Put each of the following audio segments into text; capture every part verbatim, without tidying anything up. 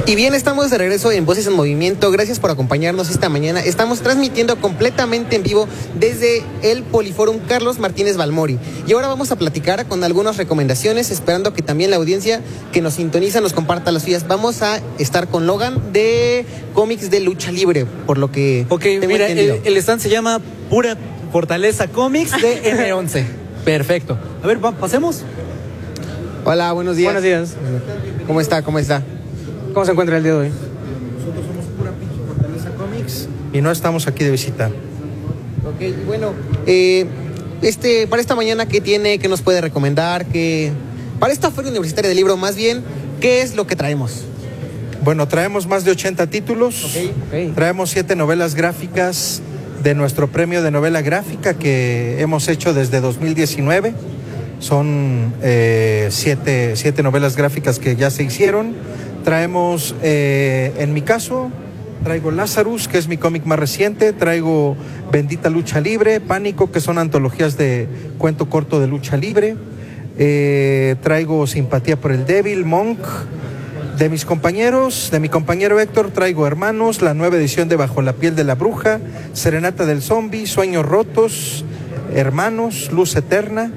Y bien, estamos de regreso en Voces en Movimiento. Gracias por acompañarnos esta mañana. Estamos transmitiendo completamente en vivo desde el Poliforum Carlos Martínez Balmori. Y ahora vamos a platicar con algunas recomendaciones, esperando que también la audiencia que nos sintoniza nos comparta las suyas. Vamos a estar con Logan de cómics de lucha libre, por lo que Ok, tengo mira, el, entendido. el stand se llama Pura Fortaleza Comics de eme once. Perfecto. A ver, va, pasemos. Hola, buenos días. Buenos días. ¿Cómo está? ¿Cómo está? ¿Cómo se encuentra el día de hoy? Nosotros somos Pura Pinche Fortaleza Comics y no estamos aquí de visita. Ok, bueno, eh, este, para esta mañana, ¿qué tiene? ¿Qué nos puede recomendar? ¿Qué, para esta feria universitaria del libro, más bien, ¿qué es lo que traemos? Bueno, traemos más de ochenta títulos. Ok, ok. Traemos siete novelas gráficas de nuestro premio de novela gráfica que hemos hecho desde dos mil diecinueve. Son eh, siete, siete novelas gráficas que ya se hicieron. Traemos, eh, en mi caso, traigo Lazarus, que es mi cómic más reciente. Traigo Bendita Lucha Libre, Pánico, que son antologías de cuento corto de lucha libre. Eh, traigo Simpatía por el Débil, Monk. De mis compañeros, de mi compañero Héctor, traigo Hermanos, la nueva edición de Bajo la Piel de la Bruja, Serenata del Zombie, Sueños Rotos, Hermanos, Luz Eterna.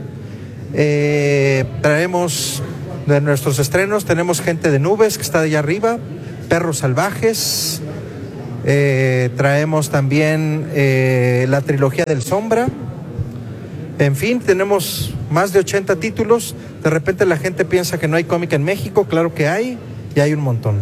Eh, traemos de nuestros estrenos, tenemos Gente de Nubes, que está de allá arriba, Perros Salvajes. Eh, traemos también eh, la trilogía del Sombra. En fin, tenemos más de ochenta títulos. De repente la gente piensa que no hay cómic en México. Claro que hay, y hay un montón.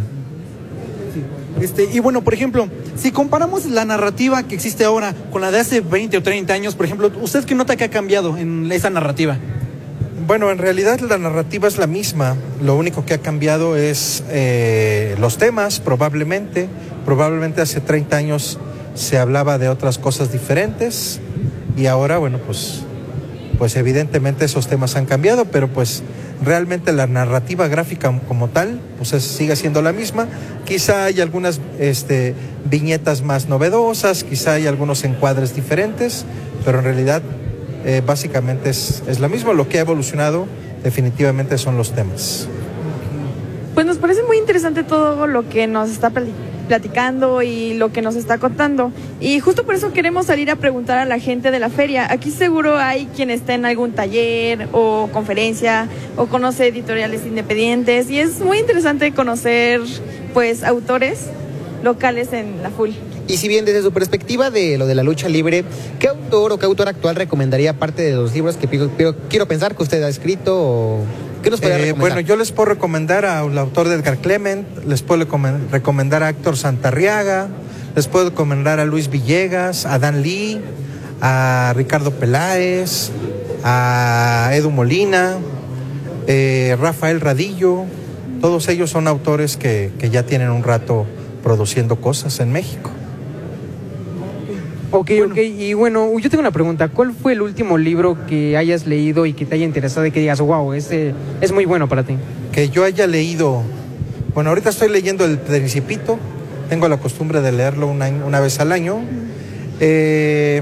Este, y bueno, por ejemplo, si comparamos la narrativa que existe ahora con la de hace veinte o treinta años, por ejemplo, ¿usted qué nota que ha cambiado en esa narrativa? Bueno, en realidad la narrativa es la misma. Lo único que ha cambiado es eh, los temas, probablemente. Probablemente hace treinta años se hablaba de otras cosas diferentes y ahora, bueno, pues, pues evidentemente esos temas han cambiado, pero pues realmente la narrativa gráfica como tal, pues es, sigue siendo la misma. Quizá hay algunas este, viñetas más novedosas, quizá hay algunos encuadres diferentes, pero en realidad eh, básicamente es, es la misma. Lo que ha evolucionado definitivamente son los temas. Pues nos parece muy interesante todo lo que nos está platicando y lo que nos está contando. Y justo por eso queremos salir a preguntar a la gente de la feria. Aquí seguro hay quien está en algún taller o conferencia o conoce editoriales independientes. Y es muy interesante conocer, pues, autores locales en la Full. Y si bien desde su perspectiva de lo de la lucha libre, ¿qué autor o qué autor actual recomendaría, aparte de los libros que pido, pido, quiero pensar que usted ha escrito? O ¿qué nos puede eh, recomendar? Bueno, yo les puedo recomendar al autor de Edgar Clement, les puedo recomendar a Héctor Santarriaga, les puedo recomendar a Luis Villegas, a Dan Lee, a Ricardo Peláez, a Edu Molina, eh, Rafael Radillo. Todos ellos son autores que, que ya tienen un rato produciendo cosas en México. Ok, bueno. ok. Y bueno, yo tengo una pregunta. ¿Cuál fue el último libro que hayas leído y que te haya interesado y que digas, wow, este es muy bueno para ti? Que yo haya leído... Bueno, ahorita estoy leyendo El Principito. Tengo la costumbre de leerlo una, una vez al año. Eh,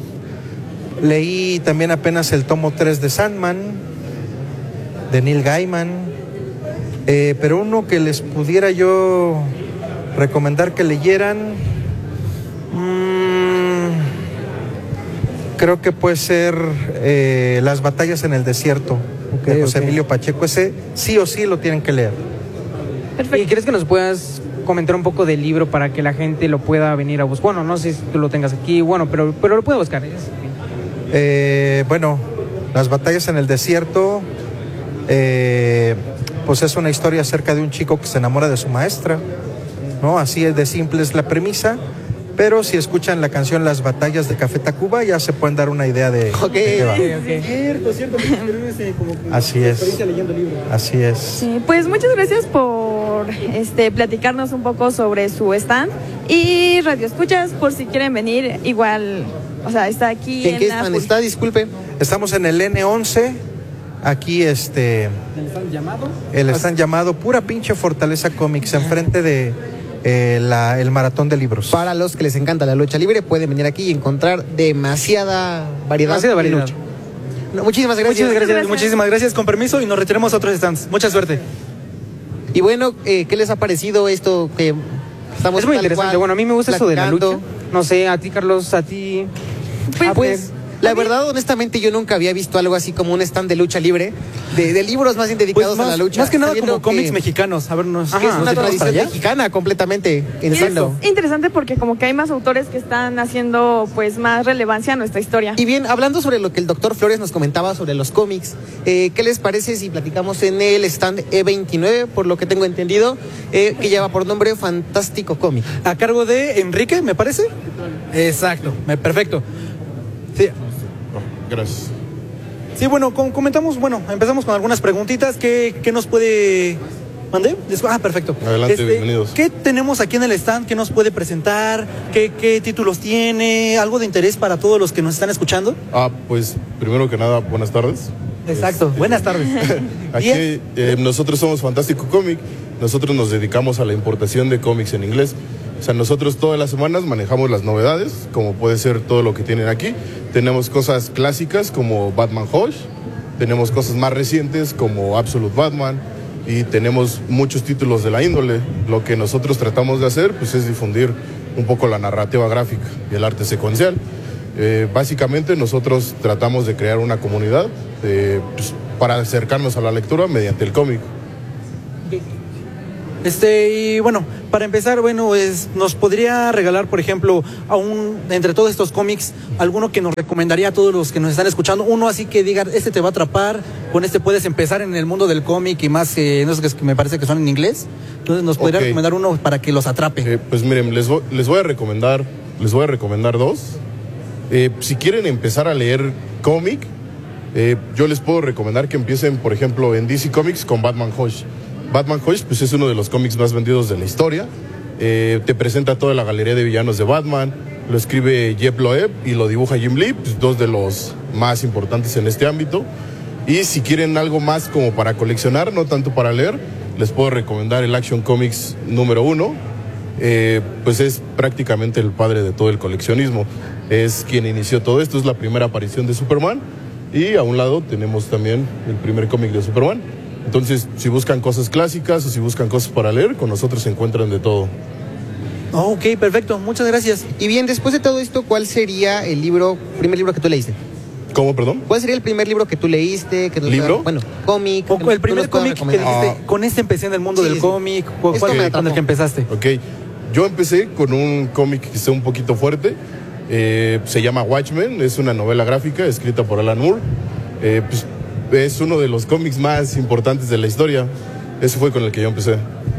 leí también apenas el tomo tres de Sandman, de Neil Gaiman. Eh, pero uno que les pudiera yo recomendar que leyeran... Creo que puede ser eh, Las batallas en el desierto, okay, de José okay. Emilio Pacheco. Ese sí o sí lo tienen que leer. Perfecto. ¿Y crees que nos puedas comentar un poco del libro para que la gente lo pueda venir a buscar? Bueno, no sé si tú lo tengas aquí, bueno, pero, pero lo puede buscar. Eh, bueno, Las batallas en el desierto, eh, pues es una historia acerca de un chico que se enamora de su maestra, ¿no? Así es de simple es la premisa. Pero si escuchan la canción Las batallas de Café Tacuba, ya se pueden dar una idea de, okay. de qué va. Okay, okay. Cierto, cierto. Como Así es. Leyendo libros. Así es. Sí, pues muchas gracias por este platicarnos un poco sobre su stand. Y Radio Escuchas, por si quieren venir, igual, o sea, está aquí. ¿En, en qué stand está? Disculpe. Estamos en el ene once. Aquí este. ¿El stand llamado? El stand llamado Pura Pinche Fortaleza Comics, enfrente de. Eh, la, el maratón de libros. Para los que les encanta la lucha libre, pueden venir aquí y encontrar demasiada variedad. Demasiada variedad. De lucha. No, muchísimas gracias. Muchas gracias, gracias. muchísimas gracias. Con permiso y nos retiramos a otros stands. Mucha suerte. Y bueno, eh, ¿qué les ha parecido esto que estamos Es muy tal interesante. cual Bueno, a mí me gusta eso de la lucha. platicando? No sé, a ti, Carlos, a ti. Pues, Abner. pues, la verdad, honestamente, yo nunca había visto algo así como un stand de lucha libre, de, de libros más bien dedicados Pues más, a la lucha. más que nada sabiendo como cómics que- mexicanos. A ver, nos, que es nos una echamos para tradición allá. mexicana completamente. Y Entiendo. es interesante porque como que hay más autores que están haciendo pues más relevancia a nuestra historia. Y bien, hablando sobre lo que el doctor Flores nos comentaba sobre los cómics, eh, ¿qué les parece si platicamos en el stand E veintinueve, por lo que tengo entendido, eh, que lleva por nombre Fantástico Cómic? A cargo de Enrique, me parece. Exacto, me- perfecto. Sí, Gracias. sí, bueno, com- comentamos, bueno, empezamos con algunas preguntitas. ¿Qué, qué nos puede... ¿Mandé? Des- Ah, perfecto. Este, Adelante, bienvenidos. ¿Qué tenemos aquí en el stand? ¿Qué nos puede presentar? ¿Qué, qué títulos tiene? ¿Algo de interés para todos los que nos están escuchando? Ah, pues primero que nada, buenas tardes. Exacto, Este, buenas tardes. Aquí Bien. eh, nosotros somos Fantástico Cómic, nosotros nos dedicamos a la importación de cómics en inglés. O sea, nosotros todas las semanas manejamos las novedades, como puede ser todo lo que tienen aquí. Tenemos cosas clásicas como Batman Hush, tenemos cosas más recientes como Absolute Batman y tenemos muchos títulos de la índole. Lo que nosotros tratamos de hacer pues, es difundir un poco la narrativa gráfica y el arte secuencial. Eh, básicamente nosotros tratamos de crear una comunidad eh, pues, para acercarnos a la lectura mediante el cómic. Este, y bueno, para empezar, bueno, es, nos podría regalar, por ejemplo, a un, entre todos estos cómics, alguno que nos recomendaría a todos los que nos están escuchando, uno así que diga, este te va a atrapar, con este puedes empezar en el mundo del cómic y más, eh, no sé, que me parece que son en inglés. Entonces, nos podría Ok. recomendar uno para que los atrape. Eh, pues miren, les voy, les voy a recomendar, les voy a recomendar dos. Eh, si quieren empezar a leer cómic, eh, yo les puedo recomendar que empiecen, por ejemplo, en D C Comics con Batman Hush. Batman Hush pues, es uno de los cómics más vendidos de la historia. Eh, te presenta toda la galería de villanos de Batman. Lo escribe Jeff Loeb y lo dibuja Jim Lee, pues, dos de los más importantes en este ámbito. Y si quieren algo más como para coleccionar, no tanto para leer, les puedo recomendar el Action Comics número uno. Eh, pues es prácticamente el padre de todo el coleccionismo. Es quien inició todo esto, es la primera aparición de Superman. Y a un lado tenemos también el primer cómic de Superman. Entonces, si buscan cosas clásicas o si buscan cosas para leer, con nosotros se encuentran de todo. Oh, ok, perfecto, muchas gracias. Y bien, después de todo esto, ¿cuál sería el libro, primer libro que tú leíste? ¿Cómo, perdón? ¿Cuál sería el primer libro que tú leíste? Que nos ¿Libro? pueda- bueno, cómic. O que el tú primer nos puedas cómic que recomendar. dijiste, Ah. con este empecé en el mundo Sí, del sí. cómic, ¿cuál Esto fue me con el atrapó. que empezaste? Ok, yo empecé con un cómic que está un poquito fuerte. Eh, se llama Watchmen, es una novela gráfica escrita por Alan Moore. Eh, pues, es uno de los cómics más importantes de la historia. Ese fue con el que yo empecé.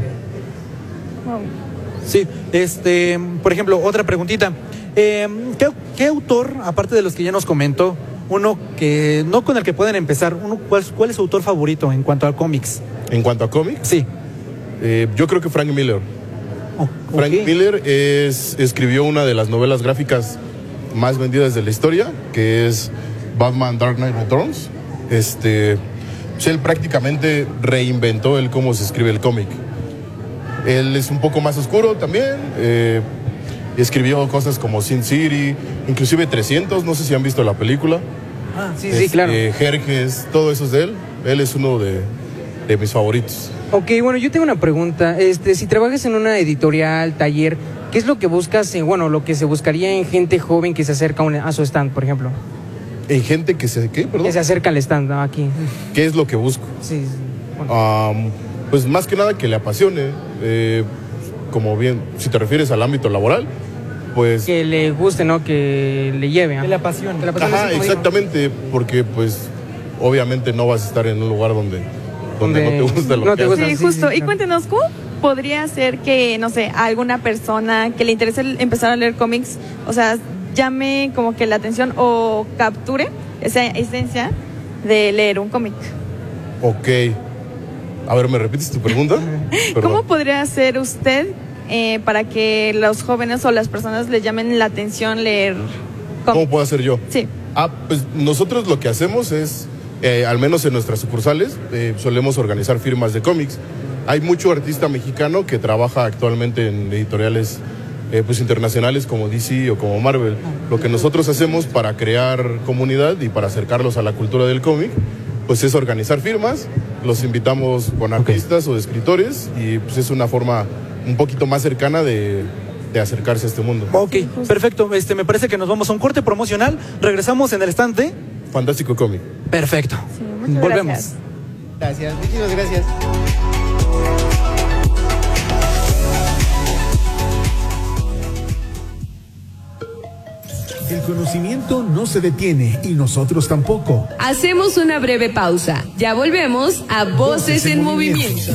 Sí, este, por ejemplo, otra preguntita. Eh, ¿qué, qué autor, aparte de los que ya nos comentó, uno que no con el que pueden empezar, uno, ¿cuál, cuál es su autor favorito en cuanto a cómics? En cuanto a cómics, Sí. eh, yo creo que Frank Miller. Oh, Frank ok. Miller es, escribió una de las novelas gráficas más vendidas de la historia, que es Batman Dark Knight Returns. Este, pues él prácticamente reinventó el cómo se escribe el cómic. Él es un poco más oscuro también. eh, escribió cosas como Sin City, inclusive trescientos, no sé si han visto la película. Ah, sí, sí, Este, claro. Jerjes, todo eso es de él. Él es uno de, de mis favoritos. Ok, bueno, yo tengo una pregunta. Este, si trabajas en una editorial, taller, ¿qué es lo que buscas, en, bueno, lo que se buscaría en gente joven que se acerca a, un- a su stand, por ejemplo? En gente que se... ¿Qué? Perdón. Que se acerca al stand, ¿no? Aquí. ¿Qué es lo que busco? Sí, sí. Bueno. Am, pues más que nada que le apasione, eh, como bien, si te refieres al ámbito laboral, pues... Que le guste, ¿no? Que le lleve. Que le apasione. Que le apasione, Ajá, sí, como digo. exactamente, porque pues obviamente no vas a estar en un lugar donde, donde Donde no te gusta lo no que te haces. gusta. Sí, sí, justo. sí, Y claro. cuéntenos, ¿cómo podría ser que, no sé, a alguna persona que le interese el- empezar a leer cómics, o sea, llame como que la atención o capture esa esencia de leer un cómic? Ok. A ver, ¿me repites tu pregunta? Perdón. ¿Cómo podría hacer usted eh, para que los jóvenes o las personas le llamen la atención leer ¿Cómo cómics? puedo hacer yo? Sí. Ah, pues nosotros lo que hacemos es, eh, al menos en nuestras sucursales, eh, solemos organizar firmas de cómics. Hay mucho artista mexicano que trabaja actualmente en editoriales eh, pues internacionales como D C o como Marvel. Lo que nosotros hacemos para crear comunidad y para acercarlos a la cultura del cómic, pues es organizar firmas los invitamos con artistas okay. o escritores y pues es una forma un poquito más cercana de, de acercarse a este mundo. Ok, perfecto. Este, me parece que nos vamos a un corte promocional. Regresamos en el stand de Fantástico Cómic. Perfecto. Sí, muchas Volvemos. Gracias. Gracias, muchísimas gracias. El conocimiento no se detiene y nosotros tampoco. Hacemos una breve pausa. Ya volvemos a Voces, Voces en, en Movimiento.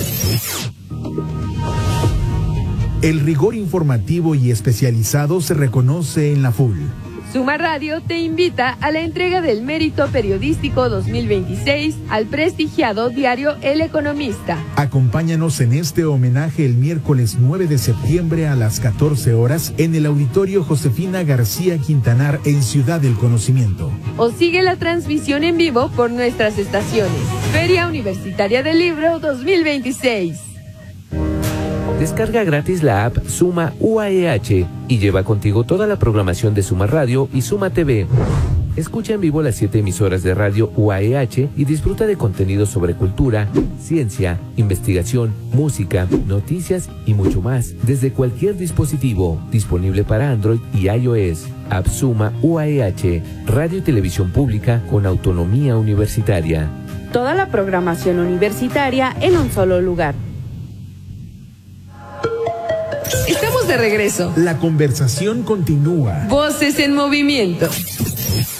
El rigor informativo y especializado se reconoce en la F U L. Suma Radio te invita a la entrega del Mérito Periodístico dos mil veintiséis al prestigiado diario El Economista. Acompáñanos en este homenaje el miércoles nueve de septiembre a las catorce horas en el Auditorio Josefina García Quintanar en Ciudad del Conocimiento. O sigue la transmisión en vivo por nuestras estaciones. Feria Universitaria del Libro dos mil veintiséis. Descarga gratis la app Suma U A E H y lleva contigo toda la programación de Suma Radio y Suma T V. Escucha en vivo las siete emisoras de radio U A E H y disfruta de contenidos sobre cultura, ciencia, investigación, música, noticias y mucho más desde cualquier dispositivo, disponible para Android y iOS. App Suma U A E H, radio y televisión pública con autonomía universitaria. Toda la programación universitaria en un solo lugar. Estamos de regreso. La conversación continúa. Voces en Movimiento.